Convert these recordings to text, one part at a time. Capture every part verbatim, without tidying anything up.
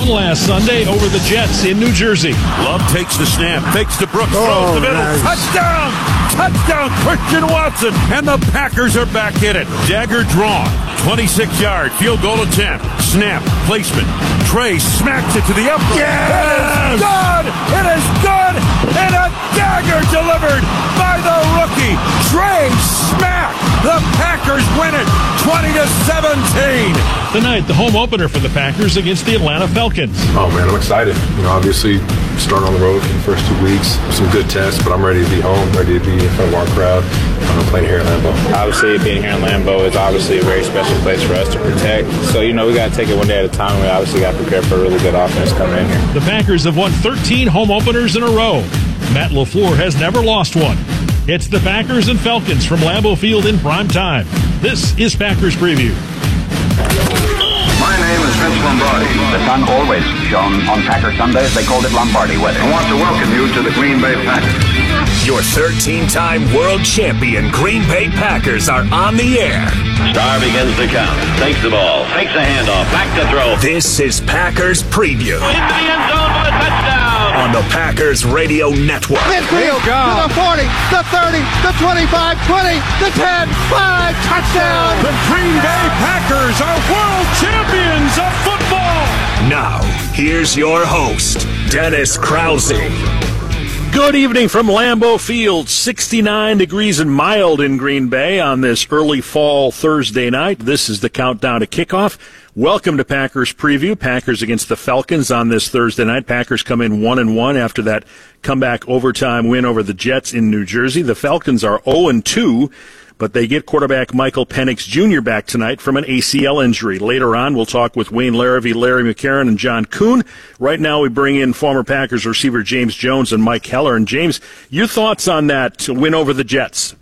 last Sunday over the Jets in New Jersey. Love takes the snap, fakes to Brooks, Oh, throws the middle, nice. touchdown! Touchdown, Christian Watson! And the Packers are back in it. Dagger drawn, twenty-six yard, field goal attempt. Snap, placement. Trey smacks it to the upright. Yes! It is good! It is good! And a dagger delivered by the rookie, Trey Smack! The Packers win it, twenty to seventeen. Tonight, the home opener for the Packers against the Atlanta Falcons. Oh, man, I'm excited. You know, obviously, start on the road for the first two weeks. Some good tests, but I'm ready to be home, ready to be in front of our crowd. I'm playing here at Lambeau. Obviously, being here in Lambeau is obviously a very special place for us to protect. So, you know, we got to take it one day at a time. We obviously got to prepare for a really good offense coming in here. The Packers have won thirteen home openers in a row. Matt LaFleur has never lost one. It's the Packers and Falcons from Lambeau Field in prime time. This is Packers Preview. My name is Vince Lombardi. The sun always shone on Packer Sundays. They called it Lombardi weather. I want to welcome you to the Green Bay Packers. Your thirteen-time world champion Green Bay Packers are on the air. Star begins to count. Takes the ball. Fakes the handoff. Back to throw. This is Packers Preview. Into the end zone for the touchdown. On the Packers Radio Network. Midfield to the forty, the thirty, the twenty-five, twenty, the ten, five, touchdown! The Green Bay Packers are world champions of football. Now, here's your host, Dennis Krause. Good evening from Lambeau Field. sixty-nine degrees and mild in Green Bay on this early fall Thursday night. This is the countdown to kickoff. Welcome to Packers Preview. Packers against the Falcons on this Thursday night. Packers come in one and one after that comeback overtime win over the Jets in New Jersey. The Falcons are oh and two, but they get quarterback Michael Penix Junior back tonight from an A C L injury. Later on, we'll talk with Wayne Larrivee, Larry McCarron, and John Kuhn. Right now, we bring in former Packers receiver James Jones and Mike Heller. And James, your thoughts on that win over the Jets?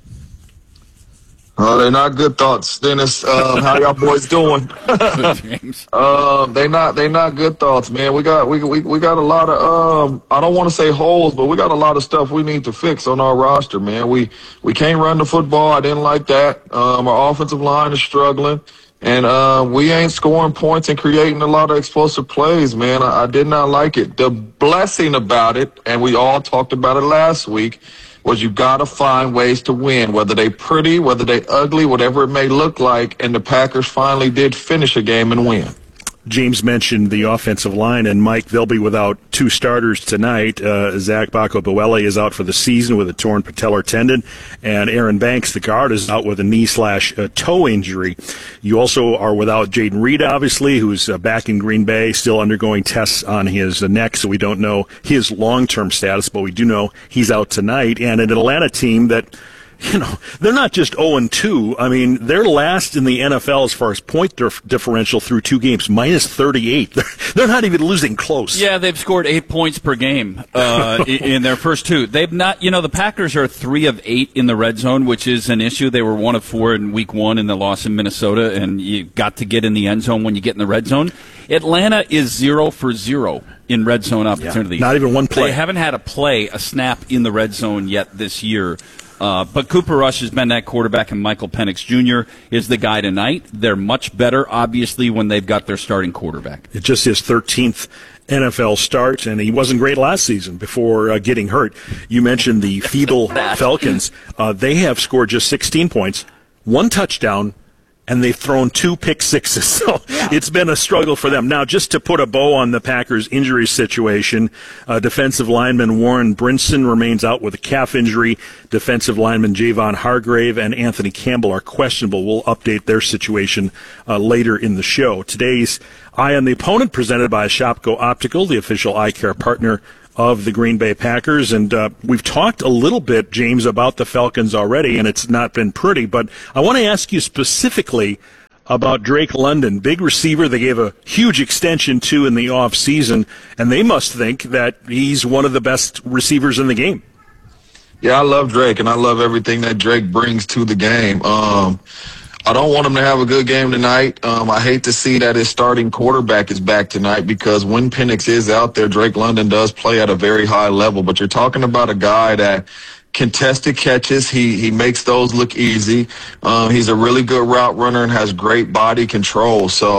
Uh, they're not good thoughts, Dennis. Um, how y'all boys doing? James. um, they not they not good thoughts, man. We got we we we got a lot of um. I don't want to say holes, but we got a lot of stuff we need to fix on our roster, man. We we can't run the football. I didn't like that. Um, our offensive line is struggling, and uh, we ain't scoring points and creating a lot of explosive plays, man. I, I did not like it. The blessing about it, and we all talked about it last week, was you got to find ways to win, whether they pretty, whether they ugly, whatever it may look like, and the Packers finally did finish a game and win. James mentioned the offensive line, and Mike, they'll be without two starters tonight. Uh, Zach Bacco-Buele is out for the season with a torn patellar tendon, and Aaron Banks, the guard, is out with a knee slash uh, toe injury. You also are without Jaden Reed, obviously, who's uh, back in Green Bay, still undergoing tests on his uh, neck, so we don't know his long-term status, but we do know he's out tonight. And an Atlanta team that, you know, they're not just oh and two. I mean, they're last in the N F L as far as point dif- differential through two games, minus thirty-eight. They're, they're not even losing close. Yeah, they've scored eight points per game uh, in, in their first two. They've not, you know, the Packers are three of eight in the red zone, which is an issue. They were one of four in week one in the loss in Minnesota, and you got to get in the end zone when you get in the red zone. Atlanta is zero for zero in red zone opportunities. Yeah, not even one play. They haven't had a play, a snap in the red zone yet this year. Uh, but Cooper Rush has been that quarterback, and Michael Penix Junior is the guy tonight. They're much better, obviously, when they've got their starting quarterback. It's just his thirteenth N F L start, and he wasn't great last season before uh, getting hurt. You mentioned the feeble Falcons. Uh, they have scored just sixteen points, one touchdown, and they've thrown two pick sixes. So yeah. It's been a struggle for them. Now, just to put a bow on the Packers' injury situation, uh, defensive lineman Warren Brinson remains out with a calf injury. Defensive lineman Javon Hargrave and Anthony Campbell are questionable. We'll update their situation uh, later in the show. Today's Eye on the Opponent, presented by Shopko Optical, the official eye care partner of the Green Bay Packers. And uh, we've talked a little bit, James, about the Falcons already, and it's not been pretty. But I want to ask you specifically about Drake London, big receiver they gave a huge extension to in the offseason, and they must think that he's one of the best receivers in the game. Yeah, I love Drake, and I love everything that Drake brings to the game. Um, I don't want him to have a good game tonight. Um, I hate to see that his starting quarterback is back tonight, because when Penix is out there, Drake London does play at a very high level. But you're talking about a guy that contested catches. He he makes those look easy. Um, he's a really good route runner and has great body control. So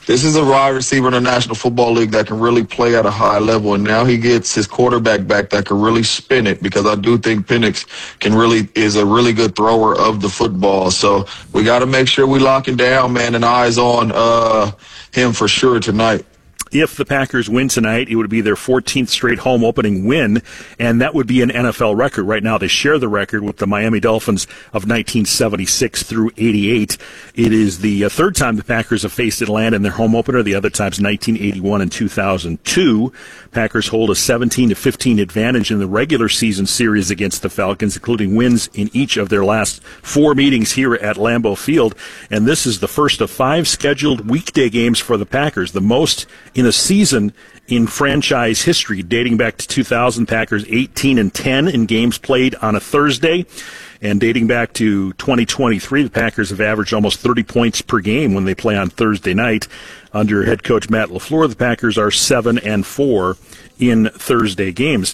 this is a wide receiver in the National Football League that can really play at a high level, and now he gets his quarterback back that can really spin it, because I do think Penix can really is a really good thrower of the football. So we got to make sure we lock him down, man, and eyes on uh, him for sure tonight. If the Packers win tonight, it would be their fourteenth straight home opening win, and that would be an N F L record. Right now, they share the record with the Miami Dolphins of nineteen seventy-six through eighty-eight. It is the uh, third time the Packers have faced Atlanta in their home opener. The other times, nineteen eighty-one and two thousand two. Packers hold a seventeen to fifteen advantage in the regular season series against the Falcons, including wins in each of their last four meetings here at Lambeau Field. And this is the first of five scheduled weekday games for the Packers, the most in a season in franchise history, dating back to two thousand. Packers eighteen and ten in games played on a Thursday. And dating back to twenty twenty-three, the Packers have averaged almost thirty points per game when they play on Thursday night. Under head coach Matt LaFleur, the Packers are seven and four in Thursday games.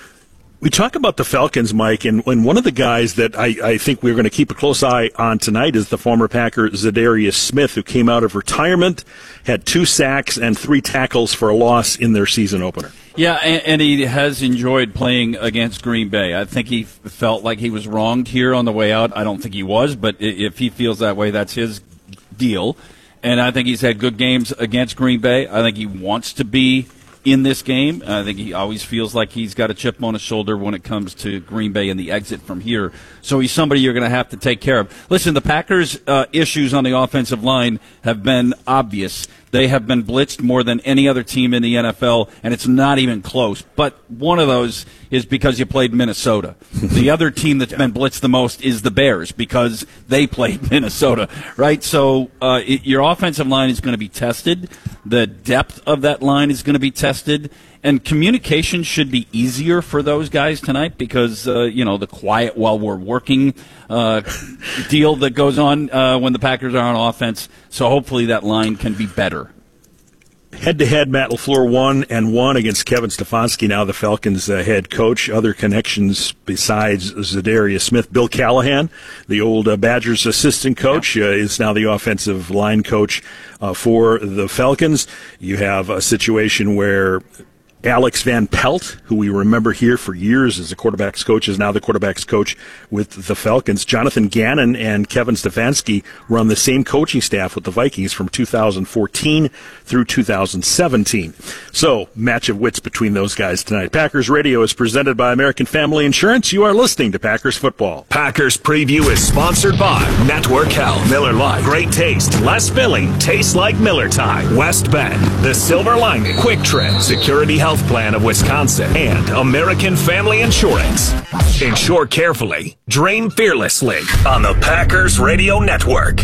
We talk about the Falcons, Mike, and, and one of the guys that I, I think we're going to keep a close eye on tonight is the former Packer Zadarius Smith, who came out of retirement, had two sacks and three tackles for a loss in their season opener. Yeah, and, and he has enjoyed playing against Green Bay. I think he felt like he was wronged here on the way out. I don't think he was, but if he feels that way, that's his deal. And I think he's had good games against Green Bay. I think he wants to be in this game. I think he always feels like he's got a chip on his shoulder when it comes to Green Bay and the exit from here. So he's somebody you're going to have to take care of. Listen, the Packers' uh, issues on the offensive line have been obvious. They have been blitzed more than any other team in the N F L, and it's not even close. But one of those is because you played Minnesota. The other team that's been blitzed the most is the Bears, because they played Minnesota, right? So uh, it, your offensive line is going to be tested. The depth of that line is going to be tested. And communication should be easier for those guys tonight because, uh, you know, the quiet while we're working uh, deal that goes on uh, when the Packers are on offense. So hopefully that line can be better. Head-to-head, Matt LaFleur won and won against Kevin Stefanski, now the Falcons' uh, head coach. Other connections besides Zadarius Smith. Bill Callahan, the old uh, Badgers assistant coach, uh, is now the offensive line coach uh, for the Falcons. You have a situation where Alex Van Pelt, who we remember here for years as the quarterback's coach, is now the quarterback's coach with the Falcons. Jonathan Gannon and Kevin Stefanski were on the same coaching staff with the Vikings from two thousand fourteen through two thousand seventeen. So, match of wits between those guys tonight. Packers Radio is presented by American Family Insurance. You are listening to Packers Football. Packers Preview is sponsored by Network Health, Miller Lite, great taste, less filling, tastes like Miller Time, West Bend, The Silver Lining, Quick Trip, Security Health Plan of Wisconsin, and American Family Insurance. Insure carefully, drain fearlessly on the Packers Radio Network.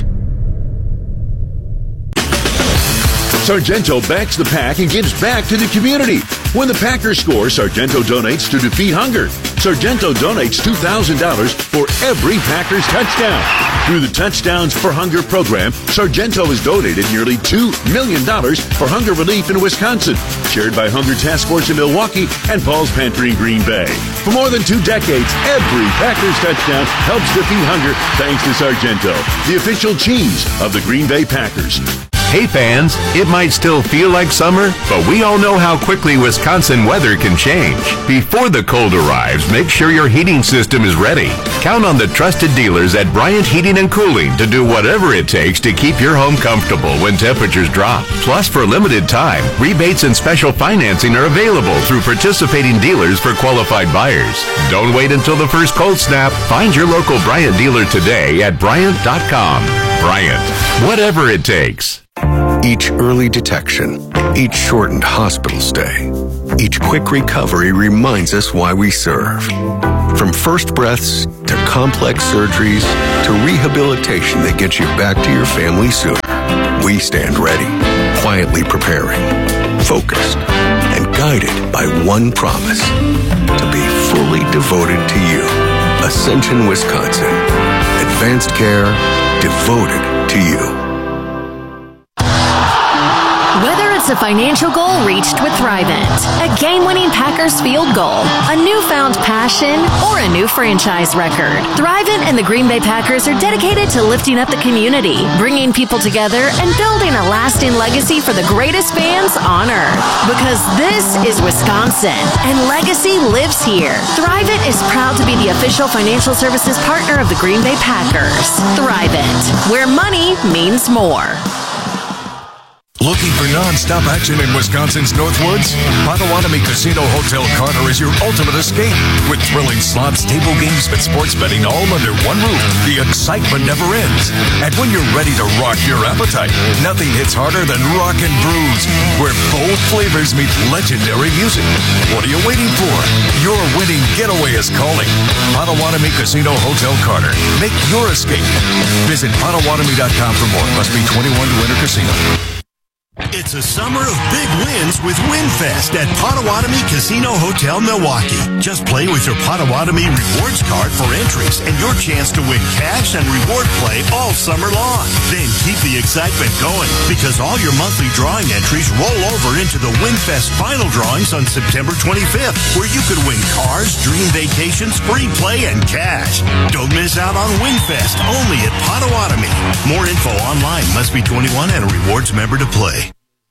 Sargento backs the pack and gives back to the community. When the Packers score, Sargento donates to defeat hunger. Sargento donates two thousand dollars for every Packers touchdown. Through the Touchdowns for Hunger program, Sargento has donated nearly two million dollars for hunger relief in Wisconsin, shared by Hunger Task Force in Milwaukee and Paul's Pantry in Green Bay. For more than two decades, every Packers touchdown helps defeat hunger thanks to Sargento, the official cheese of the Green Bay Packers. Hey fans, it might still feel like summer, but we all know how quickly Wisconsin weather can change. Before the cold arrives, make sure your heating system is ready. Count on the trusted dealers at Bryant Heating and Cooling to do whatever it takes to keep your home comfortable when temperatures drop. Plus, for limited time, rebates and special financing are available through participating dealers for qualified buyers. Don't wait until the first cold snap. Find your local Bryant dealer today at Bryant dot com. Bryant, whatever it takes. Each early detection, each shortened hospital stay, each quick recovery reminds us why we serve. From first breaths to complex surgeries to rehabilitation that gets you back to your family sooner, we stand ready, quietly preparing, focused, and guided by one promise: to be fully devoted to you. Ascension, Wisconsin. Advanced care devoted to you. Whether it's a financial goal reached with Thrivent, a game-winning Packers field goal, a newfound passion, or a new franchise record, Thrivent and the Green Bay Packers are dedicated to lifting up the community, bringing people together, and building a lasting legacy for the greatest fans on earth. Because this is Wisconsin, and legacy lives here. Thrivent is proud to be the official financial services partner of the Green Bay Packers. Thrivent, where money means more. Looking for non-stop action in Wisconsin's Northwoods? Potawatomi Casino Hotel Carter is your ultimate escape. With thrilling slots, table games, and sports betting all under one roof, the excitement never ends. And when you're ready to rock your appetite, nothing hits harder than Rock and Brews, where bold flavors meet legendary music. What are you waiting for? Your winning getaway is calling. Potawatomi Casino Hotel Carter. Make your escape. Visit Potawatomi dot com for more. Must be twenty-one to enter casino. It's a summer of big wins with WinFest at Potawatomi Casino Hotel Milwaukee. Just play with your Potawatomi Rewards card for entries and your chance to win cash and reward play all summer long. Then keep the excitement going because all your monthly drawing entries roll over into the WinFest final drawings on September twenty-fifth, where you could win cars, dream vacations, free play, and cash. Don't miss out on WinFest only at Potawatomi. More info online. Must be twenty-one and a rewards member to play.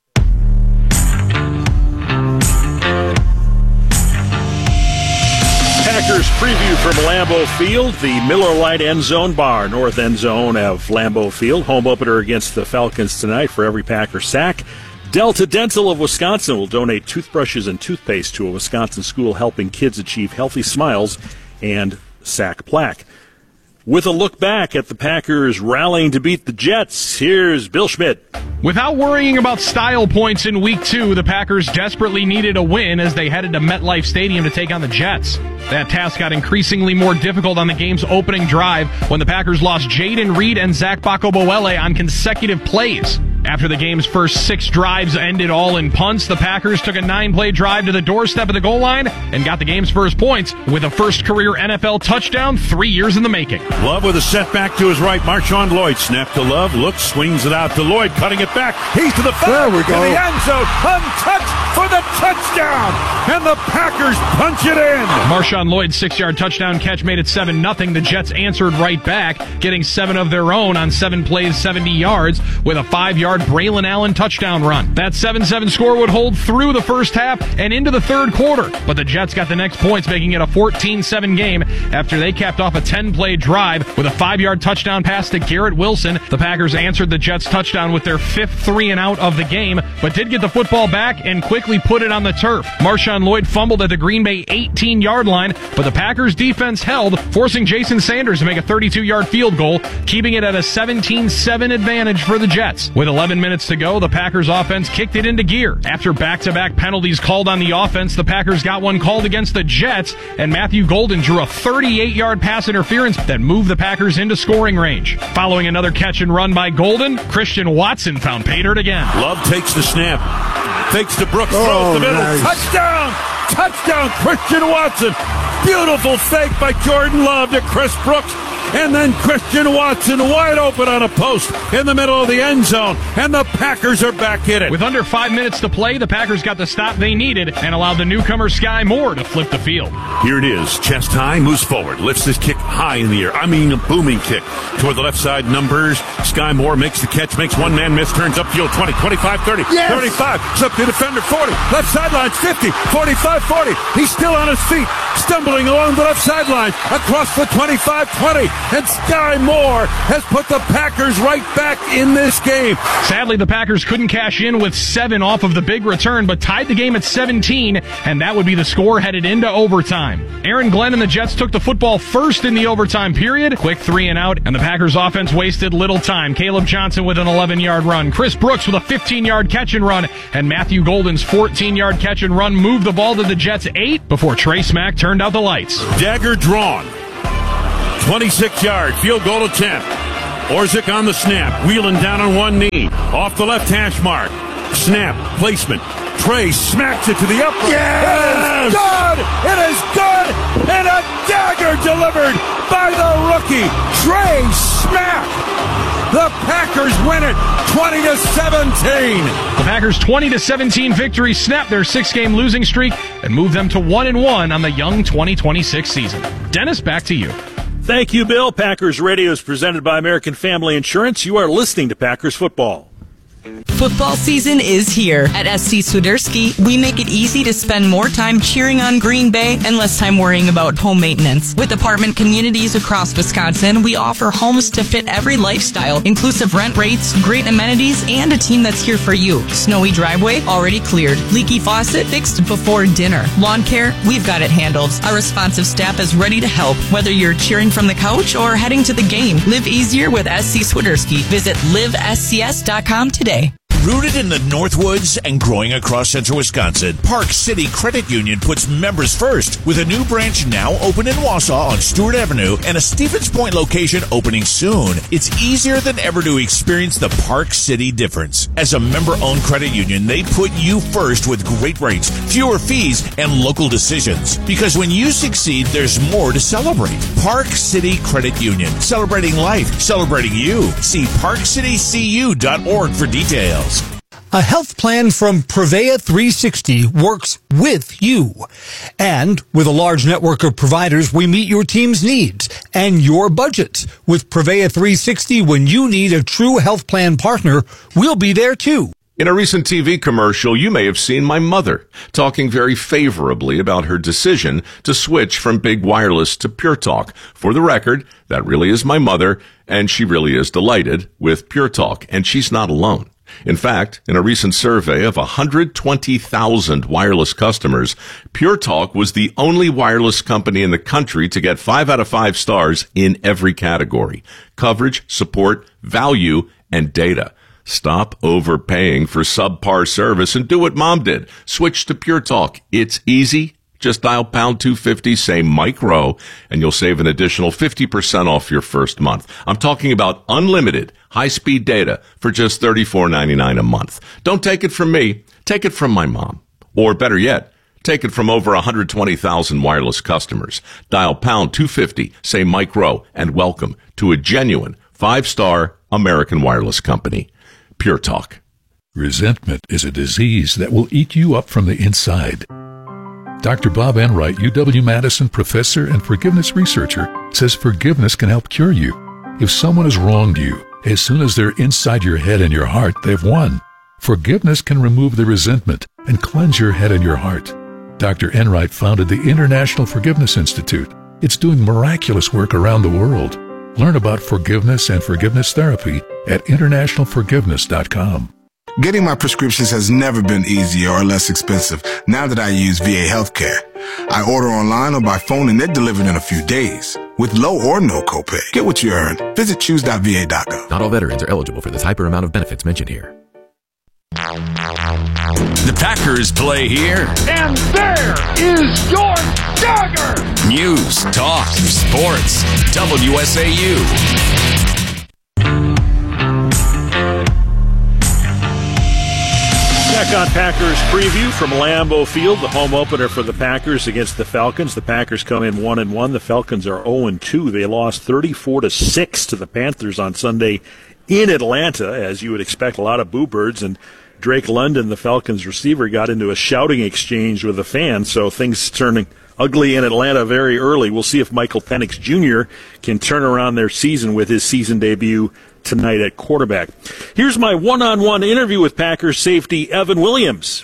Packers preview from Lambeau Field, the Miller Lite end zone bar, north end zone of Lambeau Field. Home opener against the Falcons tonight. For every Packer sack, Delta Dental of Wisconsin will donate toothbrushes and toothpaste to a Wisconsin school helping kids achieve healthy smiles and sack plaque. With a look back at the Packers rallying to beat the Jets, here's Bill Schmidt. Without worrying about style points in week two, the Packers desperately needed a win as they headed to MetLife Stadium to take on the Jets. That task got increasingly more difficult on the game's opening drive when the Packers lost Jaden Reed and Zach Bacoboele on consecutive plays. After the game's first six drives ended all in punts, the Packers took a nine-play drive to the doorstep of the goal line and got the game's first points with a first-career N F L touchdown three years in the making. Love with a setback to his right. Marshawn Lloyd snap to Love. Looks, swings it out to Lloyd, cutting it back. He's to the five. There we go. To the end zone. Untouched for the touchdown. And the Packers punch it in. Marshawn Lloyd's six-yard touchdown catch made it seven nothing. The Jets answered right back, getting seven of their own on seven plays, seventy yards, with a five-yard Braylon Allen touchdown run. That seven seven score would hold through the first half and into the third quarter, but the Jets got the next points, making it a fourteen seven game after they capped off a ten-play drive with a five-yard touchdown pass to Garrett Wilson. The Packers answered the Jets' touchdown with their fifth three and out of the game, but did get the football back and quickly put it on the turf. Marshawn Lloyd fumbled at the Green Bay eighteen-yard line, but the Packers' defense held, forcing Jason Sanders to make a thirty-two-yard field goal, keeping it at a seventeen seven advantage for the Jets. With eleven minutes to go, the Packers' offense kicked it into gear. After back-to-back penalties called on the offense, the Packers got one called against the Jets, and Matthew Golden drew a thirty-eight-yard pass interference that moved the Packers into scoring range. Following another catch and run by Golden, Christian Watson found pay dirt again. Love takes the snap. Fakes to Brooks, throws Oh, the middle. nice. Touchdown! Touchdown, Christian Watson. Beautiful fake by Jordan Love to Chris Brooks. And then Christian Watson wide open on a post in the middle of the end zone. And the Packers are back in it. With under five minutes to play, the Packers got the stop they needed and allowed the newcomer Sky Moore to flip the field. Here it is. Chest high, moves forward. Lifts this kick high in the air. I mean a booming kick. Toward the left side numbers. Sky Moore makes the catch, makes one man miss, turns upfield twenty, twenty-five, thirty, Yes! thirty-five. It's up to defender forty. Left sideline fifty, forty-five, forty. He's still on his feet. Stumbling along the left sideline. Across the twenty-five, twenty. And Sky Moore has put the Packers right back in this game. Sadly, the Packers couldn't cash in with seven off of the big return, but tied the game at seventeen, and that would be the score headed into overtime. Aaron Glenn and the Jets took the football first in the overtime period. Quick three and out, and the Packers offense wasted little time. Caleb Johnson with an eleven-yard run. Chris Brooks with a fifteen-yard catch and run, and Matthew Golden's fourteen-yard catch and run moved the ball to the Jets' eight before Trey Smack turned out the lights. Dagger drawn. twenty-six-yard field goal attempt. Orzik on the snap, wheeling down on one knee. Off the left hash mark. Snap, placement. Trey smacks it to the upright. Yes! It is good! It is good! And a dagger delivered by the rookie, Trey Smack. The Packers win it twenty to seventeen. The Packers' twenty to seventeen victory snapped their six-game losing streak and moved them to one and one on the young twenty twenty-six season. Dennis, back to you. Thank you, Bill. Packers Radio is presented by American Family Insurance. You are listening to Packers Football. Football season is here. At S C Swiderski, we make it easy to spend more time cheering on Green Bay and less time worrying about home maintenance. With apartment communities across Wisconsin, we offer homes to fit every lifestyle, inclusive rent rates, great amenities, and a team that's here for you. Snowy driveway, already cleared. Leaky faucet, fixed before dinner. Lawn care, we've got it handled. Our responsive staff is ready to help, whether you're cheering from the couch or heading to the game. Live easier with S C Swiderski. Visit live s c s dot com today. Rooted in the Northwoods and growing across central Wisconsin, Park City Credit Union puts members first with a new branch now open in Wausau on Stewart Avenue and a Stevens Point location opening soon. It's easier than ever to experience the Park City difference. As a member-owned credit union, they put you first with great rates, fewer fees, and local decisions. Because when you succeed, there's more to celebrate. Park City Credit Union, celebrating life, celebrating you. See park city c u dot org for details. A health plan from Prevea three sixty works with you. And with a large network of providers, we meet your team's needs and your budgets. With Prevea three sixty, when you need a true health plan partner, we'll be there too. In a recent T V commercial, you may have seen my mother talking very favorably about her decision to switch from Big Wireless to Pure Talk. For the record, that really is my mother, and she really is delighted with Pure Talk, and she's not alone. In fact, in a recent survey of one hundred twenty thousand wireless customers, Pure Talk was the only wireless company in the country to get five out of five stars in every category: coverage, support, value, and data. Stop overpaying for subpar service and do what Mom did. Switch to Pure Talk. It's easy. Just dial pound two fifty, say Mike Rowe, and you'll save an additional fifty percent off your first month. I'm talking about unlimited high-speed data for just thirty-four ninety-nine a month. Don't take it from me. Take it from my mom. Or better yet, take it from over one hundred twenty thousand wireless customers. Dial pound two fifty, say Mike Rowe, and welcome to a genuine five-star American wireless company. Pure Talk. Resentment is a disease that will eat you up from the inside. Doctor Bob Enright, U W-Madison professor and forgiveness researcher, says forgiveness can help cure you. If someone has wronged you, as soon as they're inside your head and your heart, they've won. Forgiveness can remove the resentment and cleanse your head and your heart. Doctor Enright founded the International Forgiveness Institute. It's doing miraculous work around the world. Learn about forgiveness and forgiveness therapy at international forgiveness dot com. Getting my prescriptions has never been easier or less expensive now that I use V A Healthcare. I order online or by phone and they're delivered in a few days with low or no copay. Get what you earn. Visit choose dot v a dot gov. Not all veterans are eligible for this hyper amount of benefits mentioned here. The Packers play here. And there is your dagger! News, talk, sports. W S A U. Back on Packers preview from Lambeau Field, the home opener for the Packers against the Falcons. The Packers come in one and one. The Falcons are oh and two. They lost thirty-four to six to the Panthers on Sunday in Atlanta, as you would expect. A lot of boo birds, and Drake London, the Falcons receiver, got into a shouting exchange with the fans, so things turning ugly in Atlanta very early. We'll see if Michael Penix Junior can turn around their season with his season debut tonight at quarterback. Here's my one-on-one interview with Packers safety Evan Williams.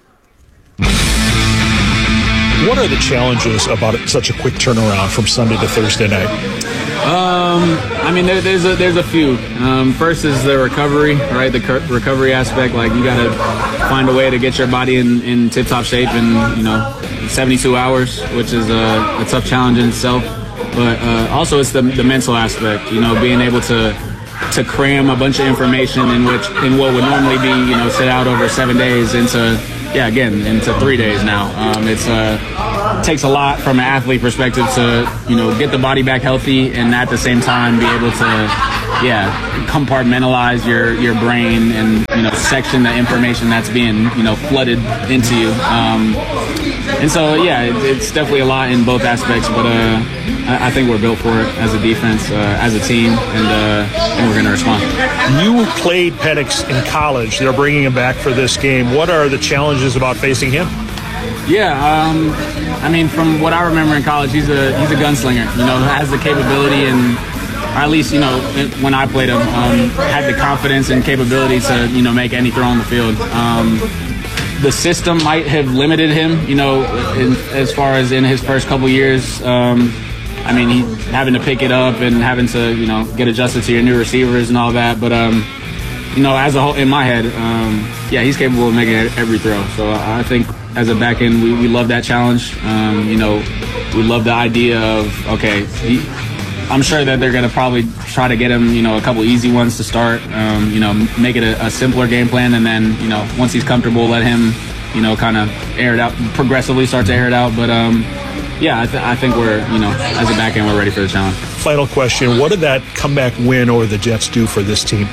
What are the challenges about such a quick turnaround from Sunday to Thursday night? Um, I mean, there, there's a there's a few. Um, first is the recovery, right? The cur- recovery aspect. Like, you got to find a way to get your body in, in tip-top shape in, you know, seventy-two hours, which is a, a tough challenge in itself. But uh, also it's the, the mental aspect, you know, being able to to cram a bunch of information in which in what would normally be, you know, sit out over seven days into, yeah, again, into three days now. Um, it's uh, it takes a lot from an athlete perspective to, you know, get the body back healthy and at the same time be able to, yeah, compartmentalize your, your brain and, you know, section the information that's being, you know, flooded into you. Um, and so, yeah, it, it's definitely a lot in both aspects, but uh, I, I think we're built for it as a defense, uh, as a team, and, uh, and we're going to respond. You played Penix in college. They're bringing him back for this game. What are the challenges about facing him? Yeah, um, I mean, from what I remember in college, he's a he's a gunslinger. You know, has the capability, and or at least, you know, when I played him, um, had the confidence and capability to, you know, make any throw on the field. Um, the system might have limited him, you know, in, as far as in his first couple years. Um, I mean, he having to pick it up and having to, you know, get adjusted to your new receivers and all that. But, um, you know, as a whole, in my head, um, yeah, he's capable of making every throw. So I think as a back end, we, we love that challenge. Um, you know, we love the idea of, okay, he, I'm sure that they're going to probably try to get him, you know, a couple easy ones to start, um, you know, make it a, a simpler game plan. And then, you know, once he's comfortable, let him, you know, kind of air it out, progressively start to air it out. But, um, yeah, I, th- I think we're, you know, as a back end, we're ready for the challenge. Final question. What did that comeback win over the Jets do for this team?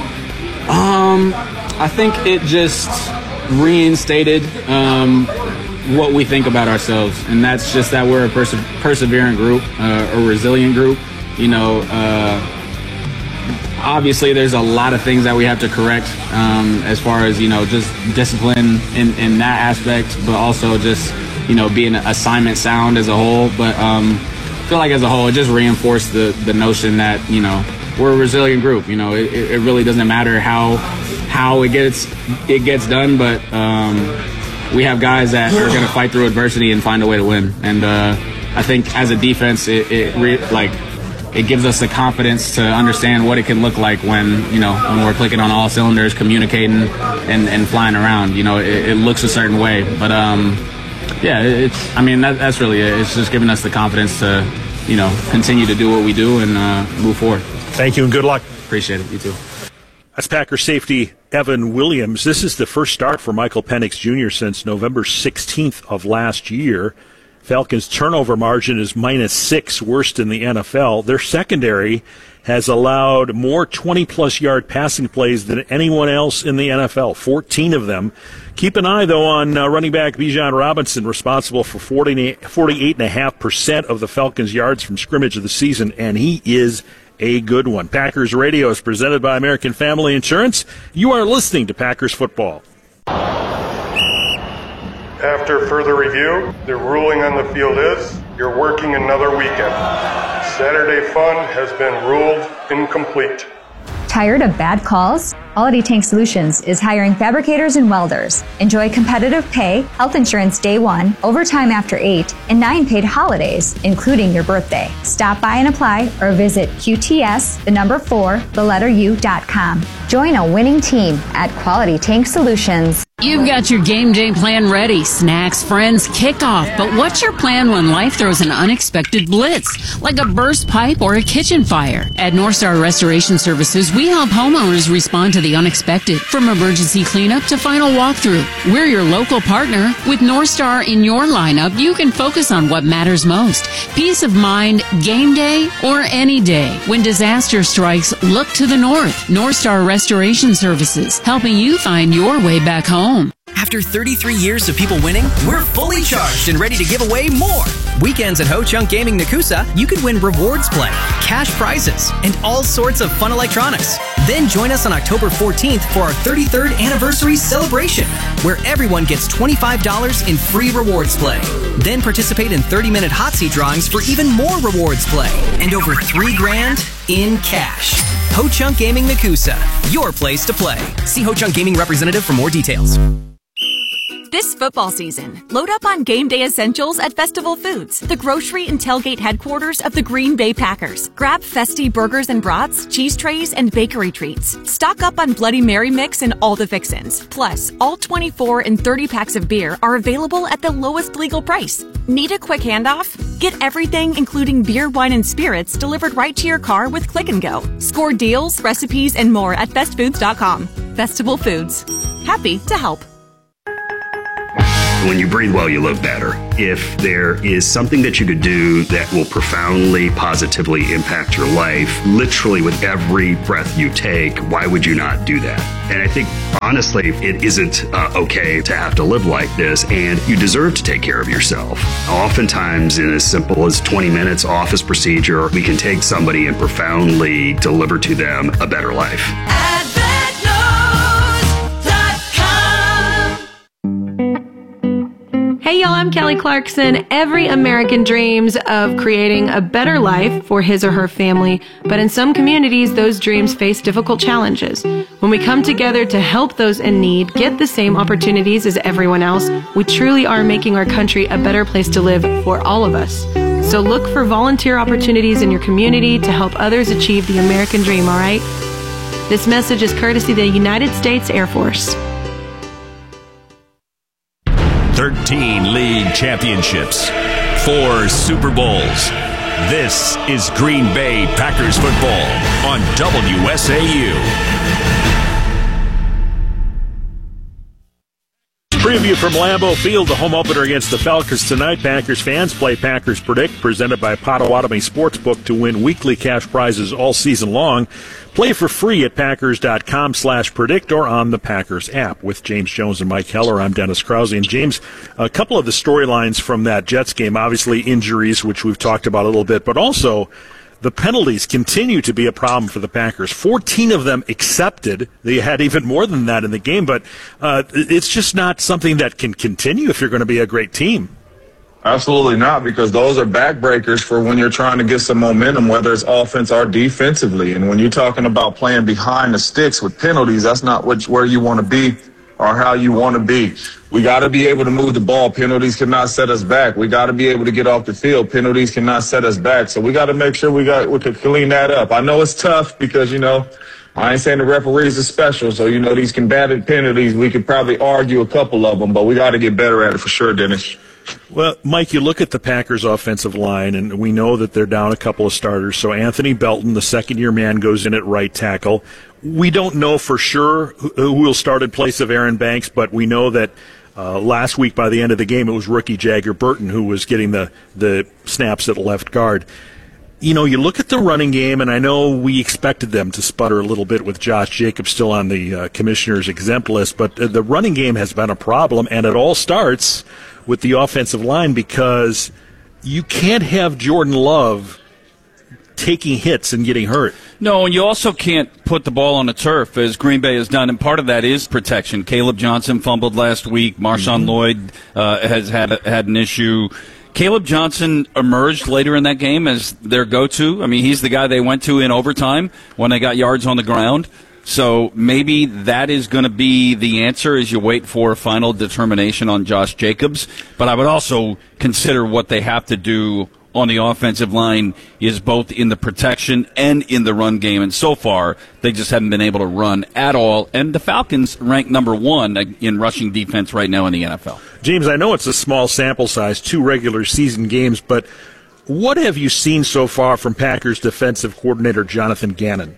Um, I think it just reinstated um, what we think about ourselves, and that's just that we're a perse- persevering group, uh, a resilient group. You know, uh, obviously there's a lot of things that we have to correct um, as far as, you know, just discipline in, in that aspect, but also just, you know, being assignment sound as a whole. But um, I feel like as a whole, it just reinforced the, the notion that, you know, we're a resilient group. You know, it, it really doesn't matter how how it gets it gets done, but um, we have guys that are going to fight through adversity and find a way to win. And uh, I think as a defense, it, it re- like it gives us the confidence to understand what it can look like when, you know, when we're clicking on all cylinders, communicating and, and flying around. You know, it, it looks a certain way, but um, yeah, it's. I mean, that, that's really it. It's just giving us the confidence to, you know, continue to do what we do and uh, move forward. Thank you and good luck. Appreciate it. You too. That's Packer safety Evan Williams. This is the first start for Michael Penix Junior since November sixteenth of last year. Falcons' turnover margin is minus six, worst in the N F L. Their secondary has allowed more twenty-plus yard passing plays than anyone else in the N F L, fourteen of them. Keep an eye, though, on uh, running back Bijan Robinson, responsible for forty-eight point five percent of the Falcons' yards from scrimmage of the season, and he is a good one. Packers Radio is presented by American Family Insurance. You are listening to Packers Football. After further review, the ruling on the field is you're working another weekend. Saturday fun has been ruled incomplete. Tired of bad calls? Quality Tank Solutions is hiring fabricators and welders. Enjoy competitive pay, health insurance day one, overtime after eight, and nine paid holidays, including your birthday. Stop by and apply or visit Q T S, the number four, the letter U dot com. Join a winning team at Quality Tank Solutions. You've got your game day plan ready. Snacks, friends, kickoff. But what's your plan when life throws an unexpected blitz, like a burst pipe or a kitchen fire? At North Star Restoration Services, we help homeowners respond to the unexpected, from emergency cleanup to final walkthrough. We're your local partner. With North Star in your lineup, you can focus on what matters most. Peace of mind, game day, or any day. When disaster strikes, look to the north. North Star Restoration Services, helping you find your way back home. After thirty-three years of people winning, we're fully charged and ready to give away more. Weekends at Ho Chunk Gaming Nakusa, you can win rewards play, cash prizes, and all sorts of fun electronics. Then join us on October fourteenth for our thirty-third anniversary celebration, where everyone gets twenty-five dollars in free rewards play. Then participate in thirty-minute hot seat drawings for even more rewards play and over three grand in cash. Ho Chunk Gaming Nakusa, your place to play. See Ho Chunk Gaming representative for more details. This football season, load up on game day essentials at Festival Foods, the grocery and tailgate headquarters of the Green Bay Packers. Grab festy burgers and brats, cheese trays, and bakery treats. Stock up on Bloody Mary mix and all the fixins. Plus, all twenty-four and thirty packs of beer are available at the lowest legal price. Need a quick handoff? Get everything, including beer, wine, and spirits, delivered right to your car with Click and Go. Score deals, recipes, and more at fest foods dot com. Festival Foods. Happy to help. When you breathe well, you live better. If there is something that you could do that will profoundly, positively impact your life, literally with every breath you take, why would you not do that? And I think, honestly, it isn't uh, okay to have to live like this, and you deserve to take care of yourself. Oftentimes, in as simple as twenty minutes office procedure, we can take somebody and profoundly deliver to them a better life. Hey y'all, I'm Kelly Clarkson. Every American dreams of creating a better life for his or her family, but in some communities, those dreams face difficult challenges. When we come together to help those in need get the same opportunities as everyone else, we truly are making our country a better place to live for all of us. So look for volunteer opportunities in your community to help others achieve the American dream, all right? This message is courtesy of the United States Air Force. thirteen league championships, four Super Bowls. This is Green Bay Packers football on W S A U. Preview from Lambeau Field, the home opener against the Falcons tonight. Packers fans play Packers Predict, presented by Potawatomi Sportsbook to win weekly cash prizes all season long. Play for free at packers.com slash predict or on the Packers app. With James Jones and Mike Heller, I'm Dennis Krause. And James, a couple of the storylines from that Jets game, obviously injuries, which we've talked about a little bit, but also the penalties continue to be a problem for the Packers. fourteen of them accepted. They had even more than that in the game, but uh, it's just not something that can continue if you're going to be a great team. Absolutely not, because those are backbreakers for when you're trying to get some momentum, whether it's offense or defensively. And when you're talking about playing behind the sticks with penalties, that's not what, where you want to be or how you want to be. We got to be able to move the ball. Penalties cannot set us back. We got to be able to get off the field. Penalties cannot set us back. So we got to make sure we got we can clean that up. I know it's tough because, you know, I ain't saying the referees are special. So, you know, these combated penalties, we could probably argue a couple of them, but we got to get better at it for sure, Dennis. Well, Mike, you look at the Packers' offensive line, and we know that they're down a couple of starters. So Anthony Belton, the second-year man, goes in at right tackle. We don't know for sure who will start in place of Aaron Banks, but we know that uh, last week by the end of the game it was rookie Jagger Burton who was getting the, the snaps at left guard. You know, you look at the running game, and I know we expected them to sputter a little bit with Josh Jacobs still on the uh, commissioner's exempt list, but uh, the running game has been a problem, and it all starts with the offensive line because you can't have Jordan Love taking hits and getting hurt. No, and you also can't put the ball on the turf, as Green Bay has done, and part of that is protection. Caleb Johnson fumbled last week. Marshawn mm-hmm. Lloyd uh, has had a, had an issue. Caleb Johnson emerged later in that game as their go-to. I mean, he's the guy they went to in overtime when they got yards on the ground. So maybe that is going to be the answer as you wait for a final determination on Josh Jacobs. But I would also consider what they have to do on the offensive line is both in the protection and in the run game. And so far, they just haven't been able to run at all. And the Falcons rank number one in rushing defense right now in the N F L. James, I know it's a small sample size, two regular season games, but what have you seen so far from Packers defensive coordinator Jonathan Gannon?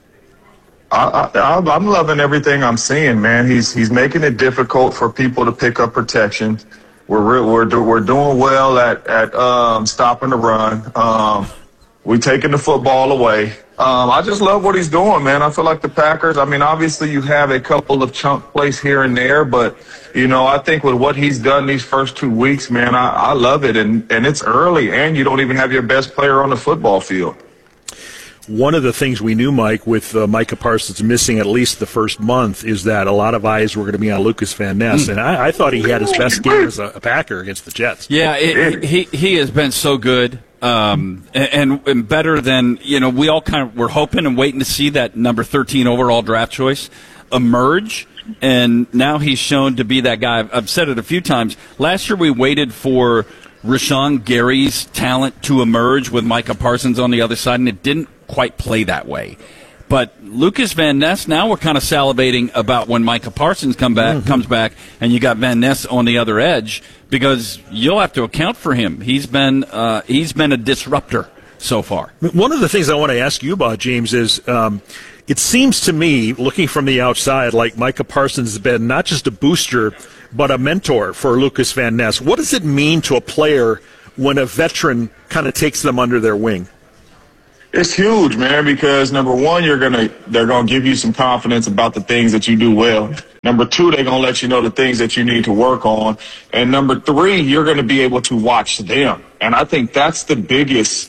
I, I, I'm loving everything I'm seeing, man. He's he's making it difficult for people to pick up protection. We're we're we're doing well at at um, stopping the run. Um, we're taking the football away. Um, I just love what he's doing, man. I feel like the Packers. I mean, obviously you have a couple of chunk plays here and there, but you know, I think with what he's done these first two weeks, man, I, I love it. And and it's early, and you don't even have your best player on the football field. One of the things we knew, Mike, with uh, Micah Parsons missing at least the first month, is that a lot of eyes were going to be on Lucas Van Ness, mm. and I, I thought he had his best game as a, a Packer against the Jets. Yeah, it, he he has been so good, um, and, and better than, you know, we all kind of were hoping and waiting to see that number thirteen overall draft choice emerge, and now he's shown to be that guy. I've, I've said it a few times. Last year we waited for Rashawn Gary's talent to emerge with Micah Parsons on the other side, and it didn't quite play that way. But Lucas Van Ness, now we're kind of salivating about when Micah Parsons come back, mm-hmm. comes back, and you got Van Ness on the other edge, because you'll have to account for him. He's been uh, he's been a disruptor so far. One of the things I want to ask you about, James, is um, it seems to me, looking from the outside, like Micah Parsons has been not just a booster, but a mentor for Lucas Van Ness. What does it mean to a player when a veteran kind of takes them under their wing? It's huge, man, because number one, you're gonna they're gonna give you some confidence about the things that you do well. Number two, they're gonna let you know the things that you need to work on. And number three, you're gonna be able to watch them. And I think that's the biggest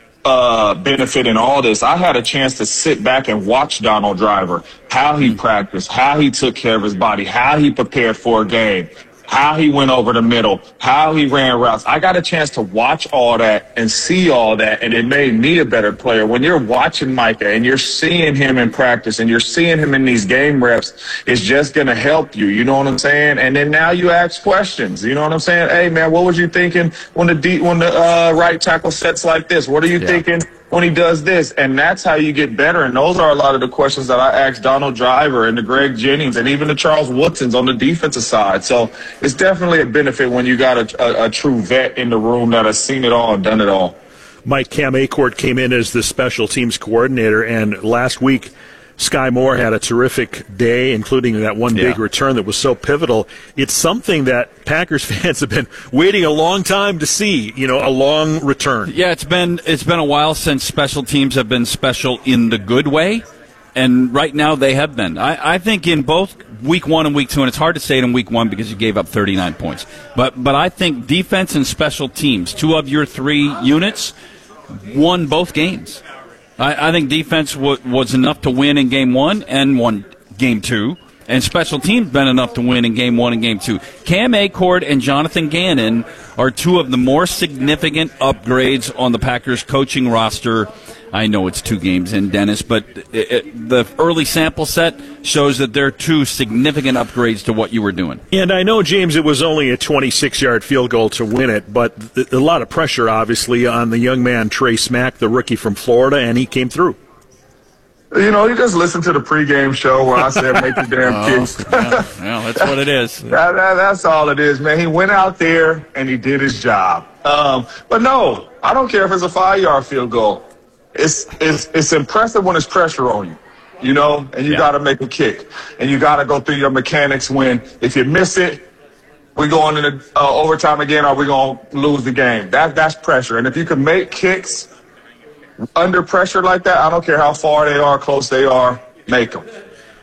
uh, benefit in all this. I had a chance to sit back and watch Donald Driver, how he practiced, how he took care of his body, how he prepared for a game, how he went over the middle, how he ran routes. I got a chance to watch all that and see all that, and it made me a better player. When you're watching Micah and you're seeing him in practice and you're seeing him in these game reps, it's just going to help you. You know what I'm saying? And then now you ask questions. You know what I'm saying? Hey, man, what was you thinking when the deep, when the uh, right tackle sets like this? What are you yeah. thinking when he does this? And that's how you get better. And those are a lot of the questions that I asked Donald Driver and the Greg Jennings and even the Charles Woodsons on the defensive side. So it's definitely a benefit when you got a, a, a true vet in the room that has seen it all and done it all. Mike, Cam Acord came in as the special teams coordinator, and last week Sky Moore had a terrific day, including that one big yeah. return that was so pivotal. It's something that Packers fans have been waiting a long time to see, you know, a long return. Yeah, it's been it's been a while since special teams have been special in the good way, and right now they have been. I, I think in both week one and week two, and it's hard to say it in week one because you gave up thirty-nine points, but, but I think defense and special teams, two of your three units, won both games. I, I think defense w- was enough to win in game one and won game two, and special teams been enough to win in game one and game two. Cam Acord and Jonathan Gannon are two of the more significant upgrades on the Packers coaching roster. I know it's two games in, Dennis, but it, it, the early sample set shows that they're two significant upgrades to what you were doing. And I know, James, it was only a twenty-six-yard field goal to win it, but th- a lot of pressure, obviously, on the young man Trey Smack, the rookie from Florida, and he came through. You know, you just listen to the pregame show where I said make the damn oh, kicks. yeah, yeah, that's what it is. that, that, that's all it is, man. He went out there and he did his job. Um, but no, I don't care if it's a five-yard field goal. It's it's it's impressive when it's pressure on you, you know, and you yeah. got to make a kick, and you got to go through your mechanics. When if you miss it, we go into uh, overtime again, or we gonna lose the game. That that's pressure, and if you can make kicks under pressure like that, I don't care how far they are, close they are, make them.